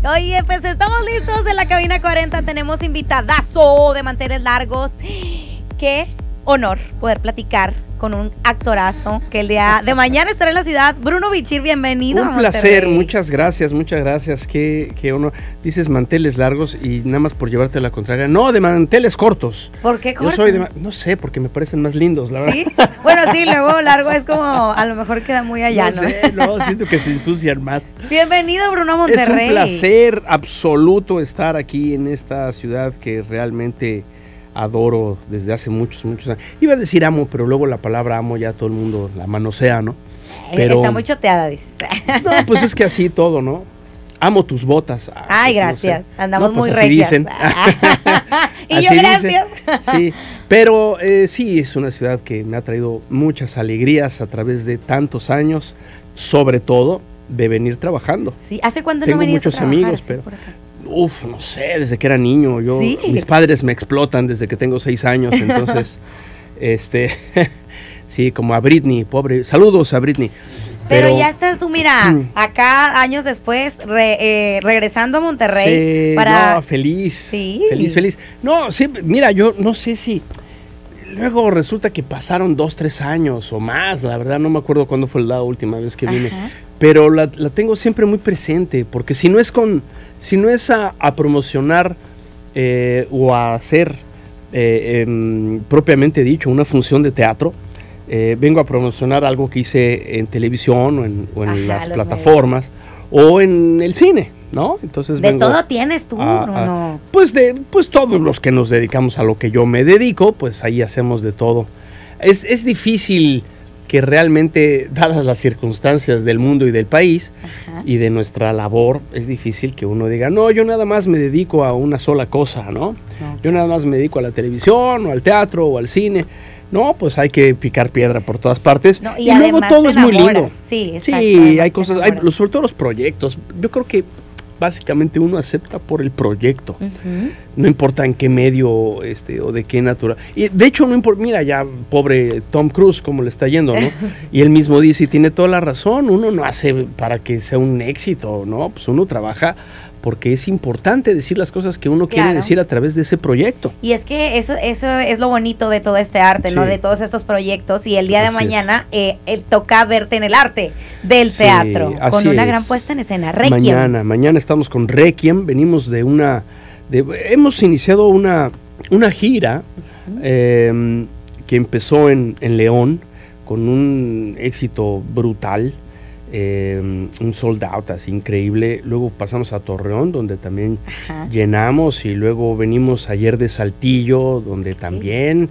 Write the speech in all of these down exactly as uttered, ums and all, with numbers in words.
Oye, pues estamos listos en la cabina cuarenta. Tenemos invitadazo de manteles largos. Qué honor poder platicar con un actorazo que el día de mañana estará en la ciudad. Bruno Bichir, bienvenido. Un placer, muchas gracias, muchas gracias. Qué, qué honor. Dices manteles largos y nada más por llevarte a la contraria. No, de manteles cortos. ¿Por qué cortos? Yo soy de, no sé, porque me parecen más lindos, la verdad. ¿Sí? Bueno, sí, luego largo es como, a lo mejor queda muy allá, ¿no? No sé, no, siento que se ensucian más. Bienvenido, Bruno, a Monterrey. Es un placer absoluto estar aquí en esta ciudad que realmente adoro desde hace muchos, muchos años. Iba a decir amo, pero luego la palabra amo ya todo el mundo la manosea, ¿no? Pero, está muy choteada, dices. No, pues es que así todo, ¿no? Amo tus botas. Ah, Ay, pues gracias. No sé. Andamos no, pues muy así regias. Dicen. Y yo, gracias. Dicen. Sí, pero eh, sí, es una ciudad que me ha traído muchas alegrías a través de tantos años, sobre todo de venir trabajando. Sí, ¿hace cuánto Tengo no venías muchos a trabajar, amigos, pero uf, no sé, desde que era niño. Yo, ¿Sí? Mis padres me explotan desde que tengo seis años, entonces, este, sí, como a Britney, pobre. Saludos a Britney. Pero, pero ya estás tú, mira, acá años después, re, eh, regresando a Monterrey. Sí, para... no, feliz. Sí. Feliz, feliz. No, sí, mira, yo no sé si. Luego resulta que pasaron dos, tres años o más, la verdad no me acuerdo cuándo fue la última vez que vine. Ajá. Pero la, la tengo siempre muy presente, porque si no es con, si no es a, a promocionar eh, o a hacer eh, eh, propiamente dicho una función de teatro, eh, vengo a promocionar algo que hice en televisión o en, o en Ajá, las plataformas medios. O en el cine, ¿no? Entonces de vengo todo tienes tú, a, a, Bruno. Pues de, pues todos los que nos dedicamos a lo que yo me dedico, pues ahí hacemos de todo. Es, es difícil que realmente, dadas las circunstancias del mundo y del país Ajá. y de nuestra labor, es difícil que uno diga, no, yo nada más me dedico a una sola cosa, ¿no? Okay. Yo nada más me dedico a la televisión, o al teatro, o al cine. No, pues hay que picar piedra por todas partes. No, y y luego todo es muy lindo. Sí, exacto, sí hay cosas, hay, sobre todo los proyectos. Yo creo que básicamente uno acepta por el proyecto. Uh-huh. No importa en qué medio este, o de qué natura. Y de hecho, no importa, mira ya, pobre Tom Cruise, cómo le está yendo, ¿no? Y él mismo dice, y tiene toda la razón, uno no hace para que sea un éxito, ¿no? Pues uno trabaja porque es importante decir las cosas que uno claro. quiere decir a través de ese proyecto. Y es que eso eso es lo bonito de todo este arte, sí. ¿no? De todos estos proyectos, y el día de así mañana eh, eh, toca verte en el arte del sí, teatro, con una es. gran puesta en escena, Requiem. Mañana, mañana estamos con Requiem, venimos de una, de, hemos iniciado una, una gira uh-huh. eh, que empezó en, en León, con un éxito brutal. Eh, un sold out así increíble. Luego pasamos a Torreón, donde también Ajá. llenamos, y luego venimos ayer de Saltillo, donde también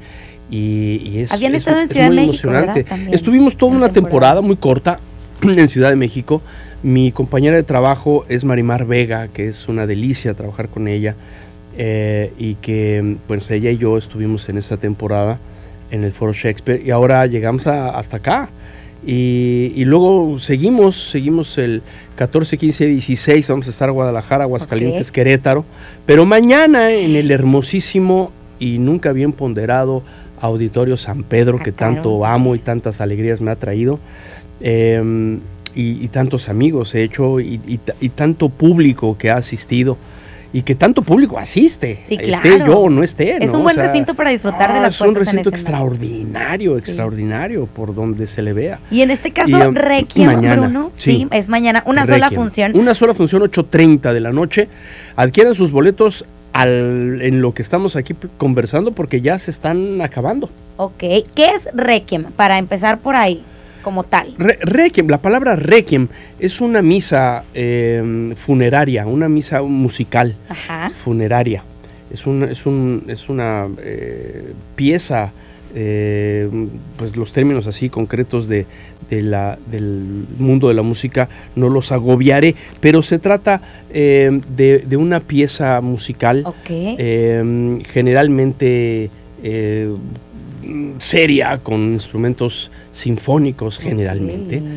y, y es, habían es, estado es en Ciudad muy de México, emocionante. ¿verdad? Estuvimos toda una temporada. temporada muy corta en Ciudad de México. Mi compañera de trabajo es Marimar Vega, que es una delicia trabajar con ella, eh, y que pues ella y yo estuvimos en esa temporada en el Foro Shakespeare, y ahora llegamos a, hasta acá. Y, y luego seguimos, seguimos el catorce, quince, dieciséis, vamos a estar en Guadalajara, Aguascalientes, okay. Querétaro, pero mañana en el hermosísimo y nunca bien ponderado Auditorio San Pedro, ah, que claro. tanto amo y tantas alegrías me ha traído, eh, y, y tantos amigos he hecho, y, y, y tanto público que ha asistido. Y que tanto público asiste, sí, claro. esté yo o no esté, ¿no? Es un buen o sea, recinto para disfrutar ah, de las cosas. Es un recinto extraordinario, sí. extraordinario, por donde se le vea. Y en este caso, y, um, Requiem, mañana, Bruno, sí. sí, es mañana, una Requiem. sola función. Una sola función, ocho treinta de la noche. Adquieran sus boletos al, en lo que estamos aquí conversando, porque ya se están acabando. Ok, ¿qué es Requiem? Para empezar por ahí. Como tal. Re, requiem, la palabra requiem es una misa eh, funeraria, una misa musical Ajá. funeraria. Es, un, es, un, es una eh, pieza, eh, pues los términos así concretos de, de la, del mundo de la música no los agobiaré, pero se trata eh, de, de una pieza musical okay. eh, generalmente eh, seria, con instrumentos sinfónicos generalmente, okay.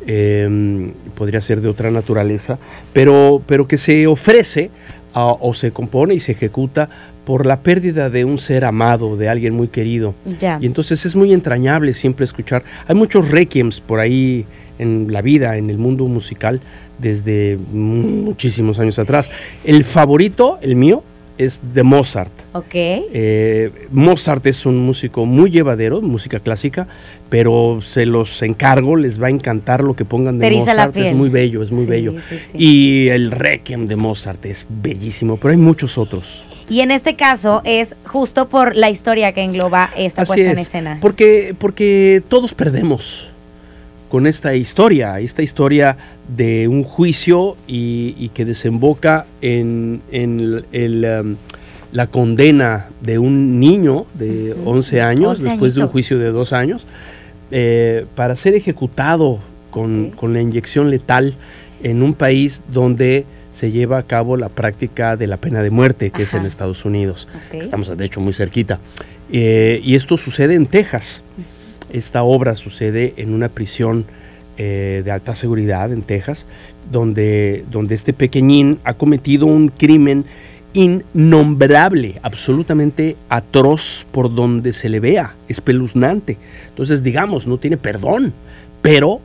eh, podría ser de otra naturaleza, pero, pero que se ofrece uh, o se compone y se ejecuta por la pérdida de un ser amado, de alguien muy querido. Ya. Y entonces es muy entrañable siempre escuchar. Hay muchos requiems por ahí en la vida, en el mundo musical, desde muchísimos años atrás. El favorito, el mío, es de Mozart. Ok. Eh, Mozart es un músico muy llevadero, música clásica, pero se los encargo, les va a encantar lo que pongan de Eriza la Mozart. piel. Es muy bello, es muy Sí, bello. sí, sí. Y el Requiem de Mozart es bellísimo, pero hay muchos otros. Y en este caso es justo por la historia que engloba esta Así puesta en es, escena. porque, porque todos perdemos con esta historia, esta historia de un juicio y, y que desemboca en, en el, el, um, la condena de un niño de uh-huh. once años, once después de un añitos. juicio de dos años, eh, para ser ejecutado con, okay. con la inyección letal en un país donde se lleva a cabo la práctica de la pena de muerte, que Ajá. es en Estados Unidos. Okay. Estamos, de hecho, muy cerquita. Eh, y esto sucede en Texas. Esta obra sucede en una prisión eh, de alta seguridad en Texas, donde, donde este pequeñín ha cometido un crimen innombrable, absolutamente atroz por donde se le vea, espeluznante. Entonces, digamos, no tiene perdón, pero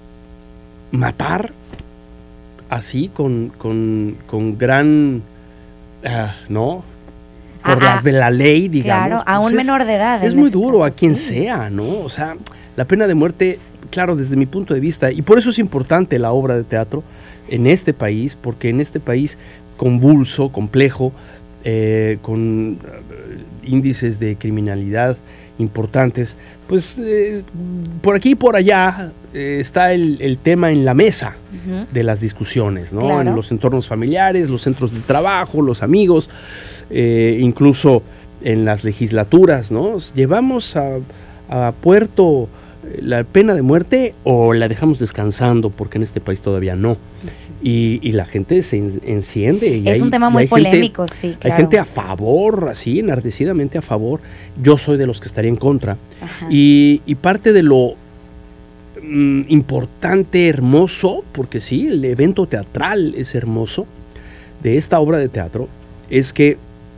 matar así con, con, con gran, uh, ¿no? Por ah, las de la ley, digamos. Claro, a un pues menor de edad. Es muy duro caso, a quien sí. sea, ¿no? O sea, la pena de muerte, sí. claro, desde mi punto de vista, y por eso es importante la obra de teatro en este país, porque en este país convulso, complejo, eh, con uh, índices de criminalidad importantes, pues eh, por aquí y por allá eh, está el, el tema en la mesa uh-huh. de las discusiones, ¿no? Claro. En los entornos familiares, los centros de trabajo, los amigos, eh, incluso en las legislaturas, ¿no? ¿Llevamos a, a puerto la pena de muerte o la dejamos descansando? Porque en este país todavía no. Y, y la gente se enciende. Y es hay, un tema muy polémico, gente, sí, claro. Hay gente a favor, así, enardecidamente a favor. Yo soy de los que estaría en contra. Y, y parte de lo mm, importante, hermoso, porque sí, el evento teatral es hermoso, de esta obra de teatro, es que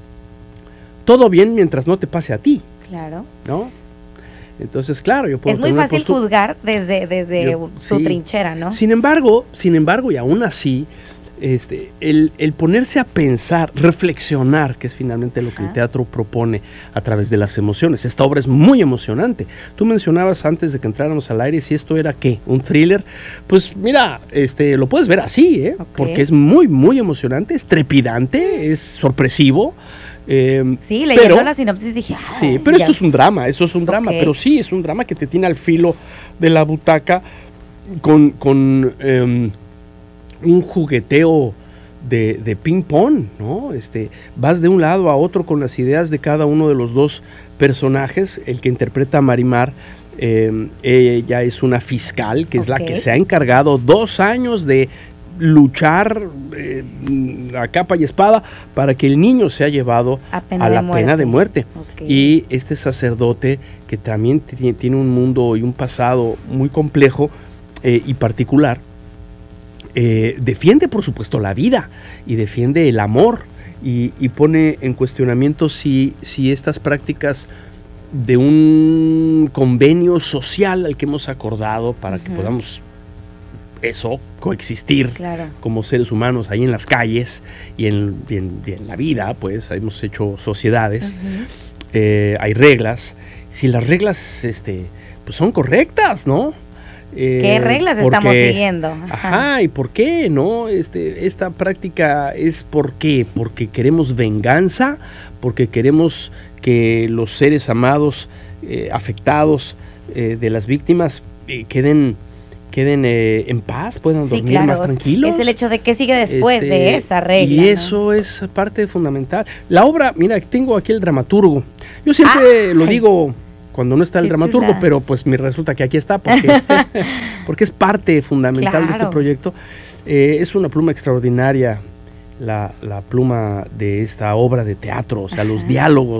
todo bien mientras no te pase a ti. Claro. ¿No? Entonces, claro, yo puedo es muy fácil costu- juzgar desde, desde yo, su sí. trinchera, ¿no? Sin embargo, sin embargo, y aún así, este, el, el ponerse a pensar, reflexionar, que es finalmente lo que Ajá. el teatro propone a través de las emociones. Esta obra es muy emocionante. Tú mencionabas antes de que entráramos al aire si esto era ¿qué? ¿Un thriller? Pues mira, este, lo puedes ver así, ¿eh? Okay. Porque es muy, muy emocionante, es trepidante, es sorpresivo. Eh, sí, leyendo pero, la sinopsis dije, ah, sí, pero ya. esto es un drama, esto es un drama, okay. pero sí, es un drama que te tiene al filo de la butaca con, con um, un jugueteo de, de ping pong, ¿no? Este, vas de un lado a otro con las ideas de cada uno de los dos personajes. El que interpreta a Marimar, eh, ella es una fiscal, que es okay. la que se ha encargado dos años de luchar eh, a capa y espada para que el niño sea llevado a, a la muerte. pena de muerte. Okay. Y este sacerdote, que también t- tiene un mundo y un pasado muy complejo eh, y particular, eh, defiende por supuesto la vida y defiende el amor y, y pone en cuestionamiento si, si estas prácticas de un convenio social al que hemos acordado para uh-huh. que podamos eso, coexistir claro. como seres humanos ahí en las calles y en, y en, y en la vida, pues hemos hecho sociedades, uh-huh. eh, hay reglas, si las reglas este, pues son correctas, ¿no? Eh, ¿Qué reglas porque, estamos siguiendo? Ajá. ajá, ¿y por qué, no? Este, esta práctica es ¿por qué? Porque queremos venganza, porque queremos que los seres amados, eh, afectados eh, de las víctimas eh, queden... queden eh, en paz, puedan sí, dormir claro. más tranquilos. Es el hecho de qué sigue después este, de esa regla. Y eso ¿no? es parte fundamental. La obra, mira, tengo aquí el dramaturgo. Yo siempre ah, lo ay. digo cuando no está el dramaturgo, chula. Pero pues me resulta que aquí está porque, porque es parte fundamental claro. de este proyecto. Eh, es una pluma extraordinaria, la, la pluma de esta obra de teatro, o sea, Ajá. los diálogos